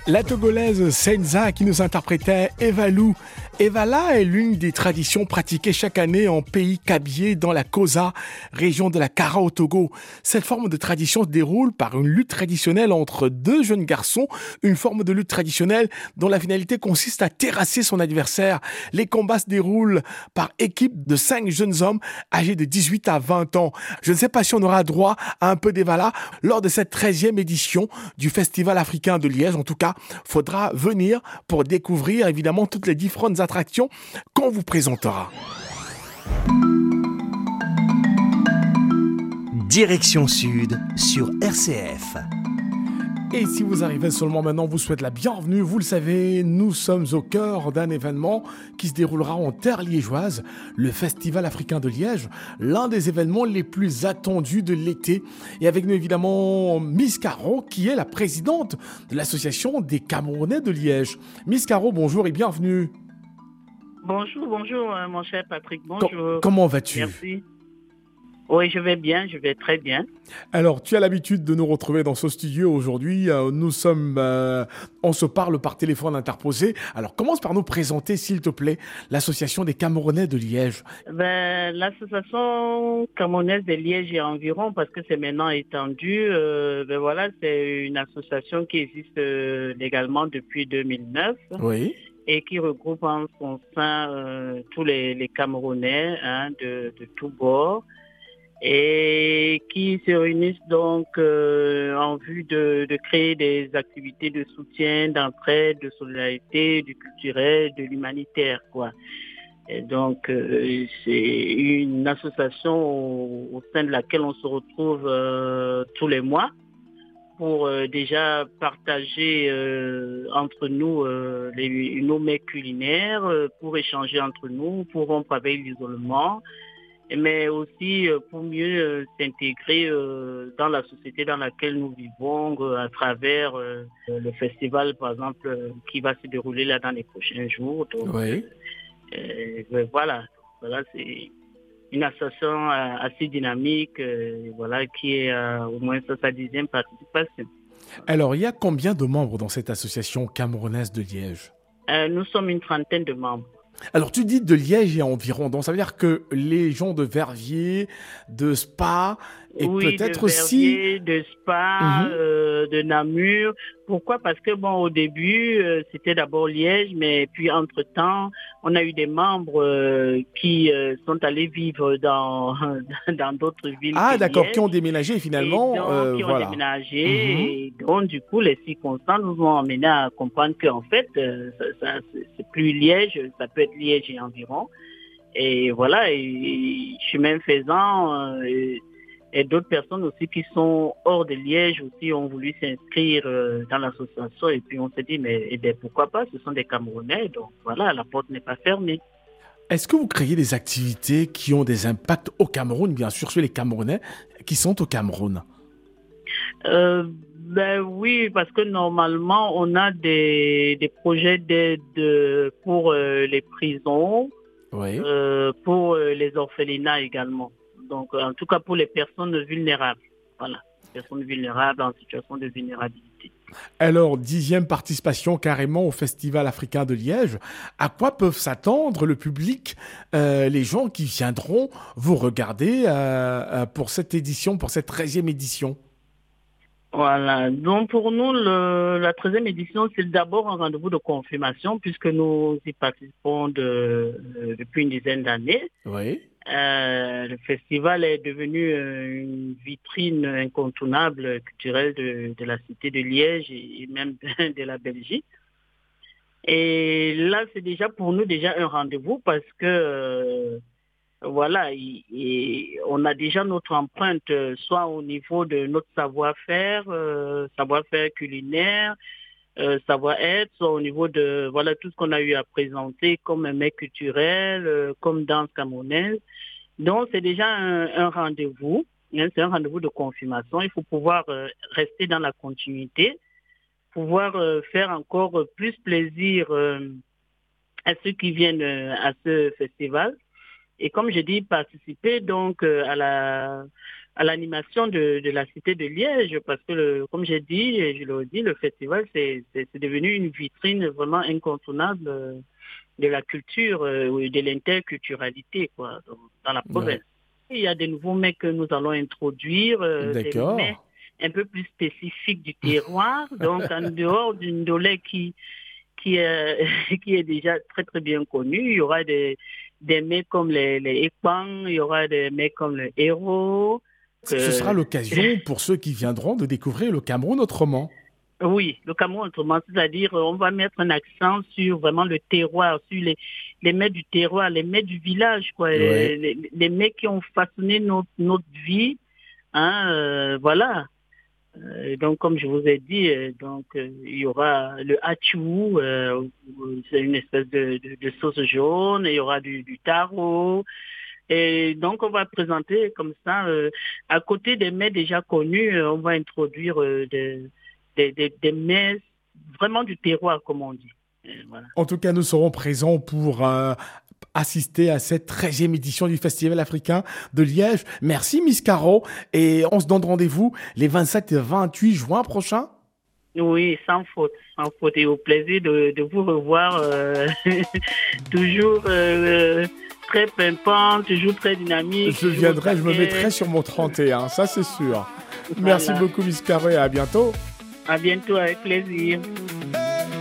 La Togolaise Senza qui nous interprétait Evalou. Evala est l'une des traditions pratiquées chaque année en pays Kabyé dans la Kosa, région de la Kara au Togo. Cette forme de tradition se déroule par une lutte traditionnelle entre deux jeunes garçons, une forme de lutte traditionnelle dont la finalité consiste à terrasser son adversaire. Les combats se déroulent par équipe de 5 jeunes hommes âgés de 18 à 20 ans. Je ne sais pas si on aura droit à un peu d'Evala lors de cette 13e édition du Festival africain de Liège. En tout cas, faudra venir pour découvrir évidemment toutes les différentes attractions qu'on vous présentera. Direction Sud sur RCF. Et si vous arrivez seulement maintenant, on vous souhaite la bienvenue. Vous le savez, nous sommes au cœur d'un événement qui se déroulera en terre liégeoise, le Festival africain de Liège, l'un des événements les plus attendus de l'été. Et avec nous évidemment Miss Caro, qui est la présidente de l'association des Camerounais de Liège. Miss Caro, bonjour et bienvenue. Bonjour, mon cher Patrick, bonjour. Comment vas-tu ? Merci. Oui, je vais très bien. Alors, tu as l'habitude de nous retrouver dans ce studio aujourd'hui. On se parle par téléphone interposé. Alors, commence par nous présenter, s'il te plaît, l'association des Camerounais de Liège. L'association camerounaise de Liège et environ, parce que c'est maintenant étendu. C'est une association qui existe légalement depuis 2009. Oui. Et qui regroupe en son sein tous les Camerounais de tous bords, et qui se réunissent donc en vue de créer des activités de soutien, d'entraide, de solidarité, du culturel, de l'humanitaire, quoi. Et donc, c'est une association au sein de laquelle on se retrouve tous les mois pour déjà partager entre nous nos mets culinaires, pour échanger entre nous, pour rompre avec l'isolement, mais aussi pour mieux s'intégrer dans la société dans laquelle nous vivons à travers le festival, par exemple, qui va se dérouler là dans les prochains jours. Donc, oui. Voilà, c'est une association assez dynamique, qui est au moins sa 10e participation. Alors, il y a combien de membres dans cette association camerounaise de Liège ? Nous sommes une 30aine de membres. Alors, tu dis de Liège et environ, donc ça veut dire que les gens de Verviers, de Spa, et peut-être aussi... de Spa, de Namur. Pourquoi ? Parce que au début, c'était d'abord Liège, mais puis entre-temps, on a eu des membres qui sont allés vivre dans d'autres villes. Ah, d'accord, Liège, qui ont déménagé finalement. Qui ont déménagé. Et donc, du coup, les circonstances nous ont amenés à comprendre qu'en fait, c'est plus Liège, ça peut être Liège et environ. Et voilà, et chemin faisant... Et d'autres personnes aussi qui sont hors de Liège aussi ont voulu s'inscrire dans l'association. Et puis on s'est dit, mais pourquoi pas, ce sont des Camerounais. Donc voilà, la porte n'est pas fermée. Est-ce que vous créez des activités qui ont des impacts au Cameroun, bien sûr, sur les Camerounais qui sont au Cameroun ? Oui, parce que normalement, on a des projets d'aide pour les prisons, oui. pour les orphelinats également. Donc, en tout cas, pour les personnes vulnérables. Voilà, personnes vulnérables en situation de vulnérabilité. Alors, 10e participation carrément au Festival africain de Liège. À quoi peuvent s'attendre le public, les gens qui viendront vous regarder pour cette édition, pour cette 13e édition ? Voilà, donc pour nous, la 13e édition, c'est d'abord un rendez-vous de confirmation puisque nous y participons depuis une dizaine d'années. Oui. Le festival est devenu une vitrine incontournable culturelle de la cité de Liège et même de la Belgique. Et là, c'est déjà pour nous un rendez-vous parce que on a déjà notre empreinte, soit au niveau de notre savoir-faire culinaire, savoir-être, soit au niveau de tout ce qu'on a eu à présenter comme mets culturel, comme danse camerounaise. Donc c'est déjà un rendez-vous, c'est un rendez-vous de confirmation. Il faut pouvoir rester dans la continuité, pouvoir faire encore plus plaisir à ceux qui viennent à ce festival. Et comme je dis, participer donc à à l'animation de la cité de Liège, parce que, comme j'ai dit, et je le dis, le festival, c'est devenu une vitrine vraiment incontournable de la culture, de l'interculturalité, quoi, dans la province. Il y a des nouveaux mets que nous allons introduire, des mets un peu plus spécifiques du terroir, donc en dehors d'une dolée qui est déjà très très bien connue. Il y aura des mets comme les ekpang, il y aura des mets comme le héros. Ce sera l'occasion pour ceux qui viendront de découvrir le Cameroun autrement. Oui, le Cameroun autrement, c'est-à-dire on va mettre un accent sur vraiment le terroir, sur les mets du terroir, les mets du village, quoi, les mets qui ont façonné notre vie, hein, voilà. Donc, comme je vous ai dit, il y aura le hachou, c'est une espèce de sauce jaune, il y aura du taro. Et donc, on va présenter comme ça, à côté des mets déjà connus, on va introduire des mets vraiment du terroir, comme on dit. Voilà. En tout cas, nous serons présents pour assister à cette 13e édition du Festival africain de Liège. Merci Miss Caro, et on se donne rendez-vous les 27 et 28 juin prochains. Oui, sans faute, et au plaisir de vous revoir, toujours très pimpant, toujours très dynamique. Je viendrai, je me mettrai sur mon 31, ça c'est sûr. Voilà. Merci beaucoup Miss Caro, et à bientôt. À bientôt, avec plaisir.